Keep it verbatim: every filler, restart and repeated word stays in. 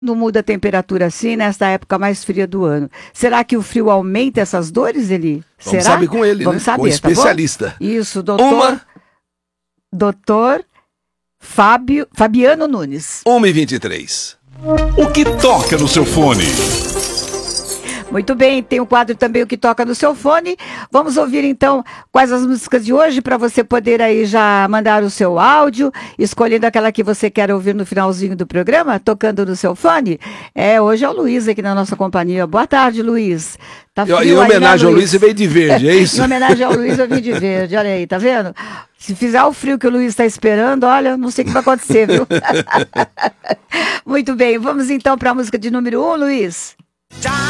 Não muda a temperatura assim nesta época mais fria do ano. Será que o frio aumenta essas dores, Eli? Vamos Será? saber com ele, Vamos né? saber, Com o especialista. Tá bom? Isso, doutor. Uma... Doutor Fábio, Fabiano Nunes. uma e vinte e três. O que toca no seu fone? Muito bem, tem o quadro também O que toca no seu fone. Vamos ouvir então quais as músicas de hoje para você poder aí já mandar o seu áudio, escolhendo aquela que você quer ouvir no finalzinho do programa, tocando no seu fone. É, hoje é o Luiz aqui na nossa companhia. Boa tarde, Luiz. Tá frio Em homenagem aí, né, ao Luiz, você veio de verde, é isso? Em homenagem ao Luiz, eu vim de verde, olha aí, tá vendo? Se fizer o frio que o Luiz está esperando, olha, não sei o que vai acontecer, viu? Muito bem, vamos então para a música de número um, Luiz.